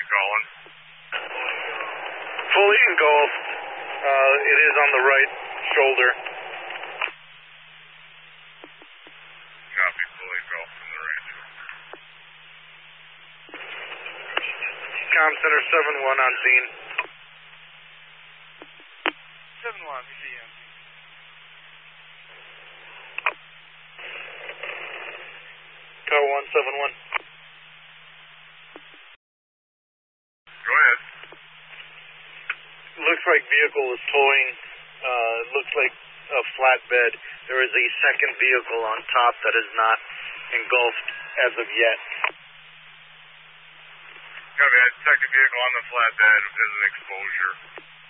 calling? Fully engulfed. It is on the right shoulder. Copy, fully engulfed from the right shoulder. Comm Center 7-1 on scene. 7-1, we see you. Tow 171. Go ahead. Looks like vehicle is towing. Looks like a flatbed. There is a second vehicle on top that is not engulfed as of yet. Copy, that second vehicle on the flatbed is an exposure.